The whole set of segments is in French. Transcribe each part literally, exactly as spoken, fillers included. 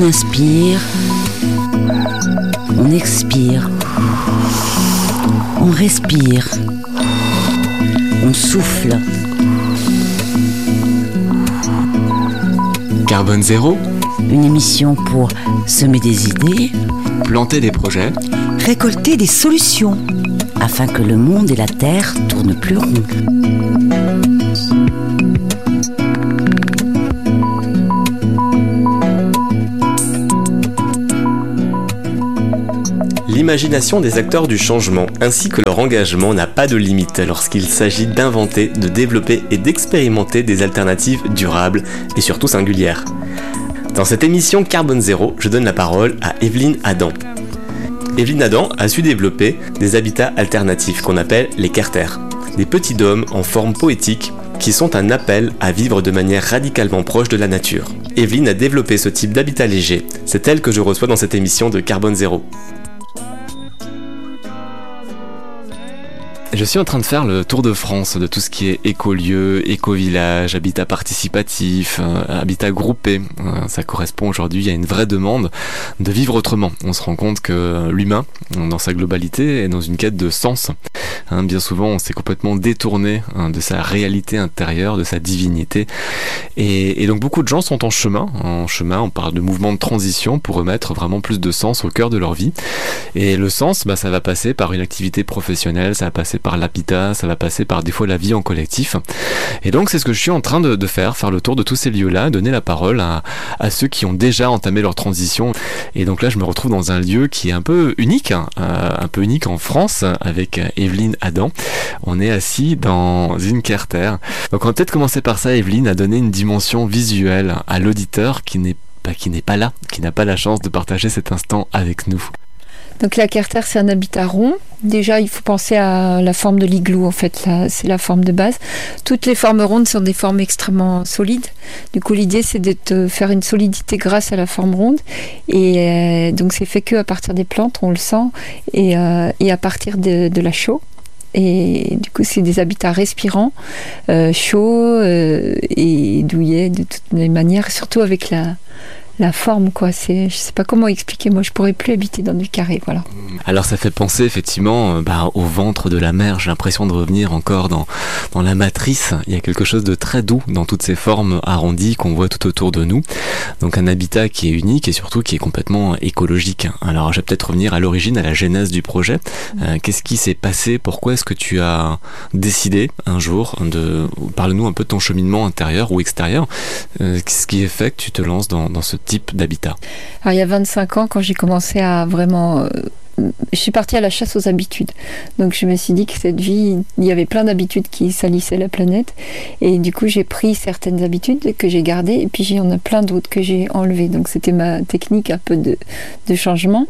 inspire, on expire, on respire, on souffle. Carbone Zéro, une émission pour semer des idées, planter des projets, récolter des solutions, afin que le monde et la Terre tournent plus rond. L'imagination des acteurs du changement ainsi que leur engagement n'a pas de limite lorsqu'il s'agit d'inventer, de développer et d'expérimenter des alternatives durables et surtout singulières. Dans cette émission Carbone Zéro, je donne la parole à Evelyne Adam. Evelyne Adam a su développer des habitats alternatifs qu'on appelle les carters, des petits dômes en forme poétique qui sont un appel à vivre de manière radicalement proche de la nature. Evelyne a développé ce type d'habitat léger, c'est elle que je reçois dans cette émission de Carbone Zéro. Je suis en train de faire le tour de France de tout ce qui est écolieu, éco-village, habitat participatif, euh, habitat groupé. Euh, ça correspond aujourd'hui à une vraie demande de vivre autrement. On se rend compte que l'humain, dans sa globalité, est dans une quête de sens. Hein, bien souvent, on s'est complètement détourné hein, de sa réalité intérieure, de sa divinité. Et, et donc beaucoup de gens sont en chemin. En chemin, on parle de mouvement de transition pour remettre vraiment plus de sens au cœur de leur vie. Et le sens, bah, ça va passer par une activité professionnelle, ça va passer par l'habitat, ça va passer par des fois la vie en collectif. Et donc c'est ce que je suis en train de, de faire, faire le tour de tous ces lieux-là, donner la parole à, à ceux qui ont déjà entamé leur transition. Et donc là je me retrouve dans un lieu qui est un peu unique, hein, euh, un peu unique en France, avec Evelyne Adam. On est assis dans une carter. Donc on va peut-être commencer par ça, Evelyne, à donner une dimension visuelle à l'auditeur qui n'est pas, qui n'est pas là, qui n'a pas la chance de partager cet instant avec nous. Donc la carter, c'est un habitat rond. Déjà, il faut penser à la forme de l'igloo, en fait, là, c'est la forme de base. Toutes les formes rondes sont des formes extrêmement solides. Du coup, l'idée, c'est de te faire une solidité grâce à la forme ronde. Et euh, donc, c'est fait que à partir des plantes, on le sent, et, euh, et à partir de, de la chaux. Et du coup, c'est des habitats respirants, euh, chauds euh, et douillets de toutes les manières, surtout avec la... la forme, quoi. C'est, je sais pas comment expliquer. Moi, je pourrais plus habiter dans du carré, voilà. Alors, ça fait penser effectivement bah, au ventre de la mer. J'ai l'impression de revenir encore dans dans la matrice. Il y a quelque chose de très doux dans toutes ces formes arrondies qu'on voit tout autour de nous. Donc, un habitat qui est unique et surtout qui est complètement écologique. Alors, je vais peut-être revenir à l'origine, à la genèse du projet. Euh, qu'est-ce qui s'est passé? Pourquoi est-ce que tu as décidé un jour de parle-nous un peu de ton cheminement intérieur ou extérieur. Euh, qu'est-ce qui fait que tu te lances dans dans ce type d'habitat? Alors, il y a vingt-cinq ans, quand j'ai commencé à vraiment... Euh, je suis partie à la chasse aux habitudes. Donc je me suis dit que cette vie, il y avait plein d'habitudes qui salissaient la planète. Et du coup, j'ai pris certaines habitudes que j'ai gardées et puis il y en a plein d'autres que j'ai enlevées. Donc c'était ma technique un peu de, de changement.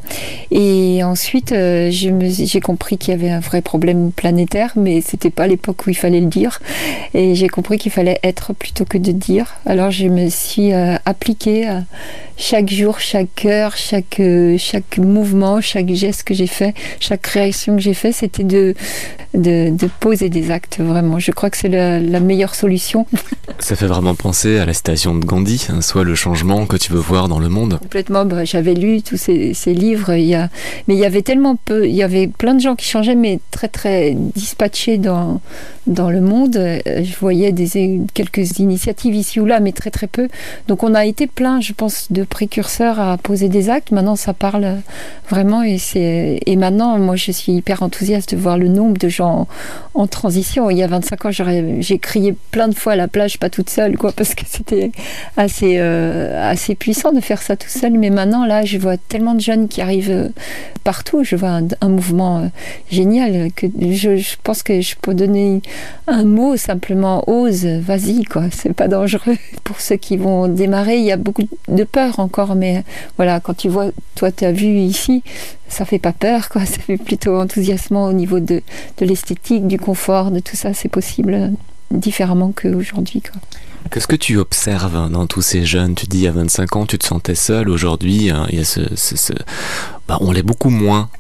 Et ensuite, euh, je me, j'ai compris qu'il y avait un vrai problème planétaire, mais c'était pas l'époque où il fallait le dire. Et j'ai compris qu'il fallait être plutôt que de dire. Alors je me suis euh, appliquée à chaque jour, chaque heure, chaque, euh, chaque mouvement, chaque geste que j'ai fait, chaque création que j'ai fait, c'était de, de, de poser des actes, vraiment. Je crois que c'est la, la meilleure solution. Ça fait vraiment penser à la citation de Gandhi, hein, soit le changement que tu veux voir dans le monde. Complètement, bah, j'avais lu tous ces, ces livres, il y a, mais il y avait tellement peu, il y avait plein de gens qui changeaient, mais très très dispatchés dans, dans le monde. Je voyais des, quelques initiatives ici ou là, mais très très peu. Donc on a été plein, je pense, de précurseurs à poser des actes. Maintenant, ça parle vraiment et c'est Et maintenant, moi, je suis hyper enthousiaste de voir le nombre de gens en, en transition. Il y a vingt-cinq ans, j'aurais, j'ai crié plein de fois à la plage, pas toute seule, quoi, parce que c'était assez, euh, assez puissant de faire ça tout seul. Mais maintenant, là, je vois tellement de jeunes qui arrivent partout. Je vois un, un mouvement euh, génial. Que je, je pense que je peux donner un mot, simplement, ose, vas-y, quoi. C'est pas dangereux. Pour ceux qui vont démarrer, il y a beaucoup de peur encore, mais voilà, quand tu vois, toi, tu as vu ici, ça fait pas peur, quoi. Ça fait plutôt enthousiasmant au niveau de, de l'esthétique, du confort, de tout ça. C'est possible différemment qu'aujourd'hui, quoi. Qu'est-ce que tu observes dans tous ces jeunes? Tu dis, il y a vingt-cinq ans, tu te sentais seul. Aujourd'hui, il y a ce, ce, ce... Bah, on l'est beaucoup moins.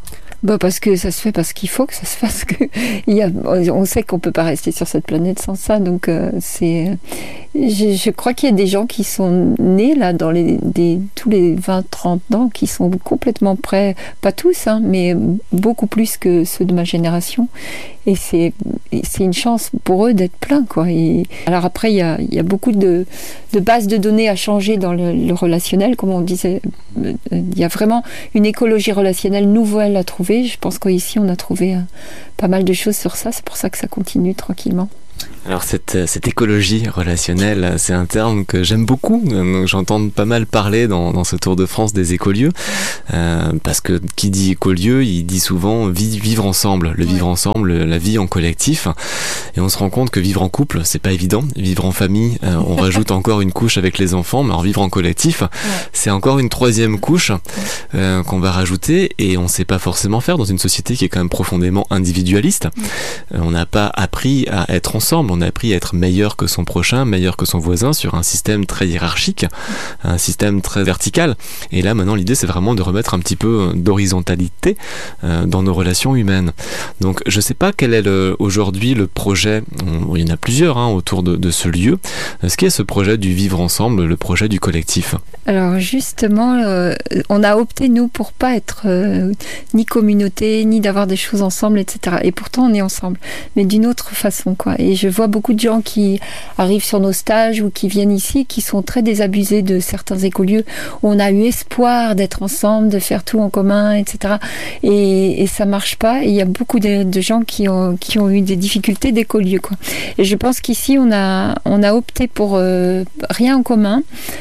Bah parce que ça se fait parce qu'il faut que ça se fasse. Que il y a, on sait qu'on peut pas rester sur cette planète sans ça. Donc euh, c'est, je, je crois qu'il y a des gens qui sont nés là dans les des, tous les vingt trente ans qui sont complètement prêts, pas tous, hein, mais beaucoup plus que ceux de ma génération. Et c'est c'est une chance pour eux d'être pleins, quoi. Et alors après il y a il y a beaucoup de de bases de données à changer dans le, le relationnel, comme on disait. Il y a vraiment une écologie relationnelle nouvelle à trouver. Je pense qu'ici, on a trouvé euh, pas mal de choses sur ça. C'est pour ça que ça continue tranquillement. Alors cette, cette écologie relationnelle, c'est un terme que j'aime beaucoup. J'entends pas mal parler dans, dans ce Tour de France des écolieux, euh, parce que qui dit écolieu, il dit souvent vivre ensemble, le vivre ensemble, la vie en collectif. Et on se rend compte que vivre en couple, c'est pas évident. Vivre en famille, euh, on rajoute encore une couche avec les enfants, mais alors vivre en collectif, ouais. c'est encore une troisième couche euh, qu'on va rajouter, et on sait pas forcément faire dans une société qui est quand même profondément individualiste. Euh, on n'a pas appris à être ensemble. On a appris à être meilleur que son prochain, meilleur que son voisin sur un système très hiérarchique, un système très vertical. Et là, maintenant, l'idée, c'est vraiment de remettre un petit peu d'horizontalité euh, dans nos relations humaines. Donc, je ne sais pas quel est le, aujourd'hui le projet, il y en a plusieurs hein, autour de, de ce lieu. Ce qui est ce projet du vivre ensemble, le projet du collectif? Alors, justement, euh, on a opté, nous, pour pas être euh, ni communauté, ni d'avoir des choses ensemble, et cetera. Et pourtant, on est ensemble, mais d'une autre façon, quoi. Et je vois beaucoup de gens qui arrivent sur nos stages ou qui viennent ici, qui sont très désabusés de certains écolieux où on a eu espoir d'être ensemble, de faire tout en commun, et cetera. Et, et ça marche pas. Et il y a beaucoup de, de gens qui ont, qui ont eu des difficultés d'écolieux, quoi. Et je pense qu'ici, on a, on a opté pour euh, rien en commun.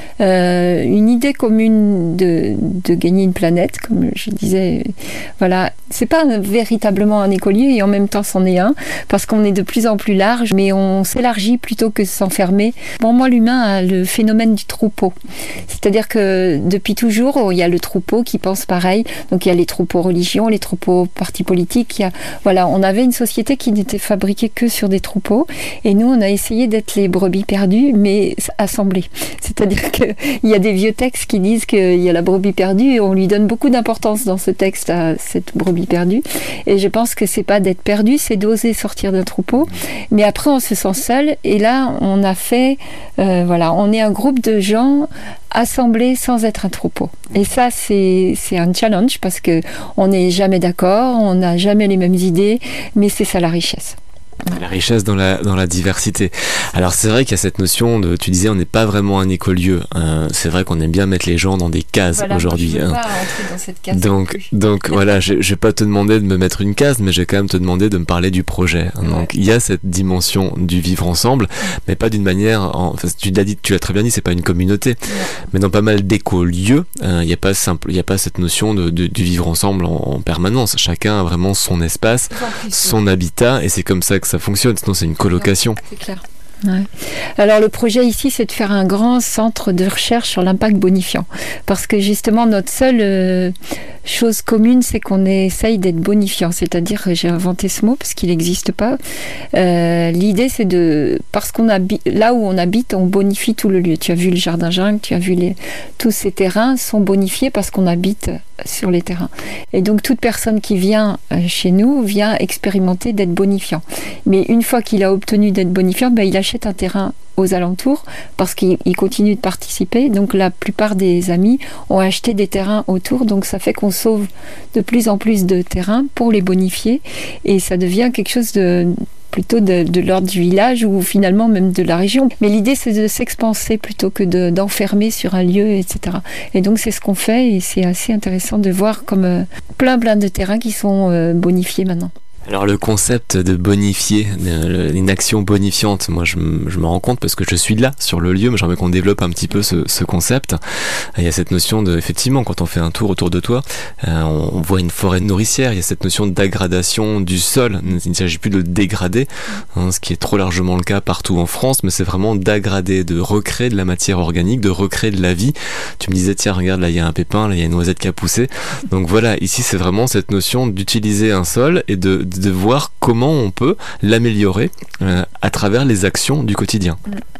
Euh, une idée commune de, de gagner une planète, comme je disais. Voilà, c'est pas un, véritablement un écolieu et en même temps c'en est un, parce qu'on est de plus en plus large, mais on s'élargit plutôt que s'enfermer. Pour moi, l'humain a le phénomène du troupeau. C'est-à-dire que depuis toujours, il y a le troupeau qui pense pareil. Donc il y a les troupeaux religions, les troupeaux partis politiques. Il y a, voilà, on avait une société qui n'était fabriquée que sur des troupeaux. Et nous, on a essayé d'être les brebis perdues, mais assemblées. C'est-à-dire que il y a des vieux textes qui disent qu'il y a la brebis perdue et on lui donne beaucoup d'importance dans ce texte à cette brebis perdue. Et je pense que c'est pas d'être perdu, c'est d'oser sortir d'un troupeau. Mais après, on se sent seul. Et là, on a fait, euh, voilà, on est un groupe de gens assemblés sans être un troupeau. Et ça, c'est, c'est un challenge parce que on n'est jamais d'accord, on n'a jamais les mêmes idées, mais c'est ça la richesse. La richesse dans la dans la diversité. Alors c'est vrai qu'il y a cette notion de, tu disais, on n'est pas vraiment un écolieu. Euh, c'est vrai qu'on aime bien mettre les gens dans des cases voilà, aujourd'hui. Je veux hein. pas entrer dans cette case. Donc donc voilà, je, je vais pas te demander de me mettre une case, mais je vais quand même te demander de me parler du projet. Ouais. Donc il y a cette dimension du vivre ensemble, mais pas d'une manière. En, enfin, tu l'as dit, tu l'as très bien dit, c'est pas une communauté, ouais. mais dans pas mal d'écolieux, euh, il y a pas simple, il y a pas cette notion de, de du vivre ensemble en, en permanence. Chacun a vraiment son espace, son habitat, et c'est comme ça que ça fonctionne, sinon c'est une colocation. Ouais, c'est clair. Ouais. Alors le projet ici, c'est de faire un grand centre de recherche sur l'impact bonifiant, parce que justement notre seule euh, chose commune, c'est qu'on essaye d'être bonifiant, c'est-à-dire, j'ai inventé ce mot parce qu'il n'existe pas. Euh, l'idée, c'est de, parce qu'on habite, là où on habite, on bonifie tout le lieu. Tu as vu le jardin jungle, tu as vu les, tous ces terrains sont bonifiés parce qu'on habite sur les terrains. Et donc toute personne qui vient chez nous vient expérimenter d'être bonifiant. Mais une fois qu'il a obtenu d'être bonifiant, ben, il achète un terrain aux alentours parce qu'il continue de participer. Donc la plupart des amis ont acheté des terrains autour, donc ça fait qu'on sauve de plus en plus de terrains pour les bonifier et ça devient quelque chose de plutôt de, de l'ordre du village ou finalement même de la région. Mais l'idée, c'est de s'expanser plutôt que de, d'enfermer sur un lieu, et cetera. Et donc, c'est ce qu'on fait et c'est assez intéressant de voir comme euh, plein plein de terrains qui sont euh, bonifiés maintenant. Alors le concept de bonifier, une action bonifiante, moi je, je me rends compte parce que je suis là sur le lieu, mais j'aimerais qu'on développe un petit peu ce, ce concept. Il y a cette notion de, effectivement, quand on fait un tour autour de toi, euh, on, on voit une forêt nourricière, il y a cette notion de dégradation du sol, il ne s'agit plus de dégrader, hein, ce qui est trop largement le cas partout en France, mais c'est vraiment d'aggrader, de recréer de la matière organique, de recréer de la vie. Tu me disais, tiens, regarde, là il y a un pépin, là il y a une noisette qui a poussé. Donc voilà, ici c'est vraiment cette notion d'utiliser un sol et de de voir comment on peut l'améliorer euh, à travers les actions du quotidien.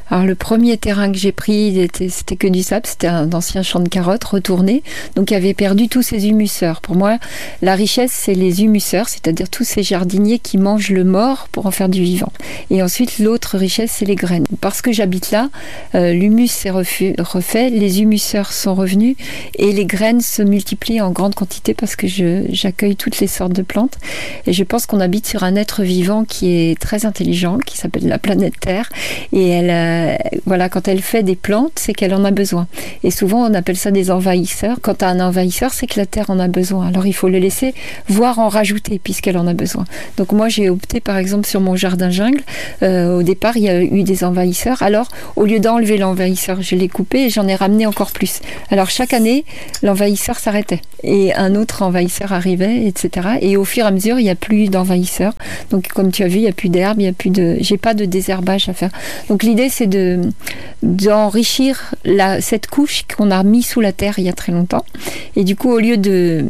Alors le premier terrain que j'ai pris, c'était, c'était que du sable, c'était un ancien champ de carottes retourné, donc il avait perdu tous ses humuseurs. Pour moi, la richesse, c'est les humuseurs, c'est-à-dire tous ces jardiniers qui mangent le mort pour en faire du vivant. Et ensuite, l'autre richesse, c'est les graines. Parce que j'habite là, euh, l'humus s'est refu- refait, les humuseurs sont revenus et les graines se multiplient en grande quantité parce que je, j'accueille toutes les sortes de plantes. Et je pense qu'on habite sur un être vivant qui est très intelligent, qui s'appelle la planète Terre. Et elle, euh, voilà, quand elle fait des plantes, c'est qu'elle en a besoin. Et souvent, on appelle ça des envahisseurs. Quand tu as un envahisseur, c'est que la Terre en a besoin. Alors, il faut le laisser, voire en rajouter, puisqu'elle en a besoin. Donc, moi, j'ai opté, par exemple, sur mon jardin jungle. Euh, au départ, il y a eu des envahisseurs. Alors, au lieu d'enlever l'envahisseur, je l'ai coupé et j'en ai ramené encore plus. Alors, chaque année, l'envahisseur s'arrêtait. Et un autre envahisseur arrivait, et cetera. Et au fur et à mesure, il n'y a plus d'envahisseurs. Donc, comme tu as vu, il n'y a plus d'herbe, il n'y a plus de... J'ai pas de désherbage à faire. Donc, l'idée, c'est de, d'enrichir la, cette couche qu'on a mis sous la terre il y a très longtemps. Et du coup, au lieu de,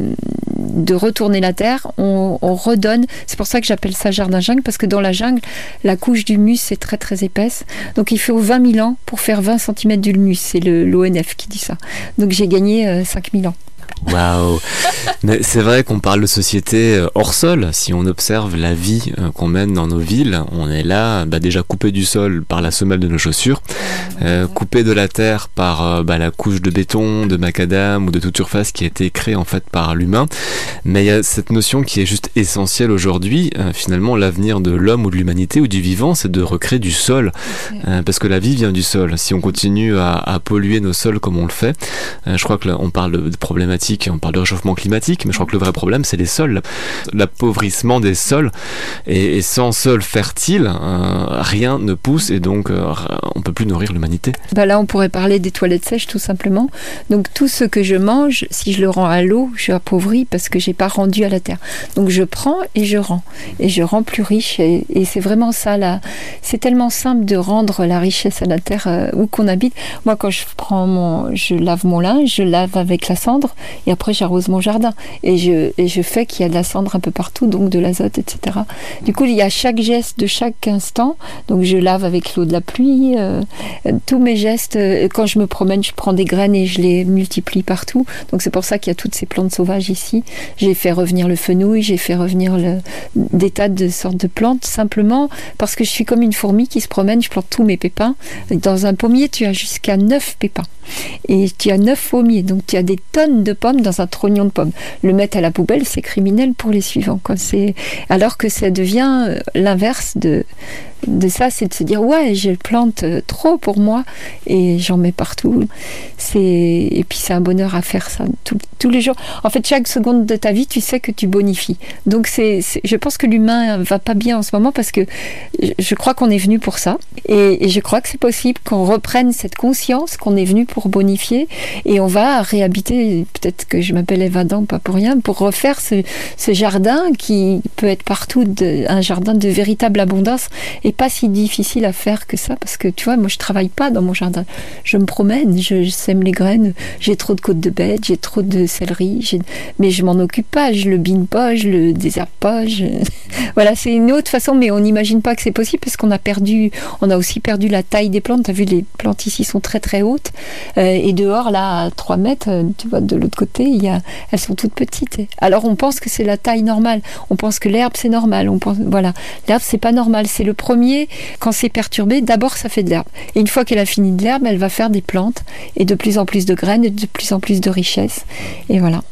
de retourner la terre, on, on redonne. C'est pour ça que j'appelle ça jardin jungle, parce que dans la jungle, la couche d'humus est très très épaisse. Donc, il faut vingt mille ans pour faire vingt centimètres d'humus. C'est le, l'O N F qui dit ça. Donc, j'ai gagné euh, cinq mille ans. Waouh! Mais c'est vrai qu'on parle de société hors sol. Si on observe la vie qu'on mène dans nos villes, on est là, bah déjà coupé du sol par la semelle de nos chaussures, euh, coupé de la terre par euh, bah, la couche de béton, de macadam ou de toute surface qui a été créée en fait par l'humain. Mais il y a cette notion qui est juste essentielle aujourd'hui. Euh, finalement, l'avenir de l'homme ou de l'humanité ou du vivant, c'est de recréer du sol, euh, parce que la vie vient du sol. Si on continue à, à polluer nos sols comme on le fait, euh, je crois que là, on parle de, de problématiques. On parle de réchauffement climatique, mais je crois que le vrai problème, c'est les sols, l'appauvrissement des sols. Et, et sans sol fertile, euh, rien ne pousse et donc euh, on ne peut plus nourrir l'humanité. Bah là, on pourrait parler des toilettes sèches, tout simplement. Donc tout ce que je mange, si je le rends à l'eau, je suis appauvrie parce que je n'ai pas rendu à la terre. Donc je prends et je rends. Et je rends plus riche. Et, et c'est vraiment ça, là. C'est tellement simple de rendre la richesse à la terre euh, où qu'on habite. Moi, quand je prends mon, je lave mon linge, je lave avec la cendre. Et après, j'arrose mon jardin. Et je, et je fais qu'il y a de la cendre un peu partout, donc de l'azote, et cetera. Du coup, il y a chaque geste de chaque instant. Donc, je lave avec l'eau de la pluie. Euh, tous mes gestes, euh, quand je me promène, je prends des graines et je les multiplie partout. Donc, c'est pour ça qu'il y a toutes ces plantes sauvages ici. J'ai fait revenir le fenouil, j'ai fait revenir le, des tas de sortes de plantes, simplement parce que je suis comme une fourmi qui se promène, je plante tous mes pépins. Dans un pommier, tu as jusqu'à neuf pépins. Et tu as neuf pommiers, donc tu as des tonnes de pommes dans un trognon de pommes. Le mettre à la poubelle, c'est criminel pour les suivants, quoi. C'est... Alors que ça devient l'inverse de, de ça, c'est de se dire ouais, je plante trop pour moi et j'en mets partout. C'est... Et puis c'est un bonheur à faire ça tout, tous les jours. En fait, chaque seconde de ta vie, tu sais que tu bonifies. Donc c'est, c'est... je pense que l'humain va pas bien en ce moment parce que je crois qu'on est venu pour ça. Et, et je crois que c'est possible qu'on reprenne cette conscience qu'on est venu pour bonifier et on va réhabiter, peut-être que je m'appelle Eve Adam, pas pour rien, pour refaire ce, ce jardin qui peut être partout, de, un jardin de véritable abondance et pas si difficile à faire que ça, parce que tu vois, moi je travaille pas dans mon jardin, je me promène, je, je sème les graines, j'ai trop de côtes de bête, j'ai trop de céleri, j'ai... mais je m'en occupe pas, je le bine pas, je le désherbe pas, je... voilà, c'est une autre façon, mais on n'imagine pas que c'est possible parce qu'on a perdu, on a aussi perdu la taille des plantes. T'as vu, les plantes ici sont très très hautes. Euh, et dehors, là, à trois mètres, tu vois, de l'autre côté, il y a, elles sont toutes petites. Alors, on pense que c'est la taille normale. On pense que l'herbe, c'est normal. On pense, voilà. L'herbe, c'est pas normal. C'est le premier, quand c'est perturbé, d'abord, ça fait de l'herbe. Et une fois qu'elle a fini de l'herbe, elle va faire des plantes et de plus en plus de graines et de plus en plus de richesses. Et voilà.